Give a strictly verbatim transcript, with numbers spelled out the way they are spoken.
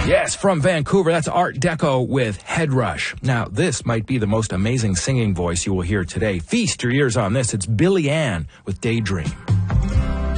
Yes, from Vancouver, that's Art Deco with Head Rush. Now, this might be the most amazing singing voice you will hear today. Feast your ears on this. It's Billy Ann with Daydream.